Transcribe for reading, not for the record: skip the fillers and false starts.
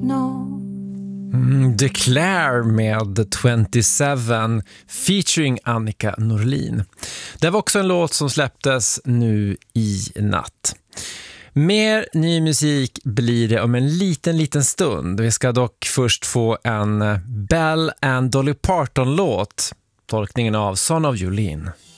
know. Declare med 27 featuring Annika Norlin. Det var också en låt som släpptes nu i natt. Mer ny musik blir det om en liten stund. Vi ska dock först få en Bell and Dolly Parton-låt. Tolkningen av Son of Jolene.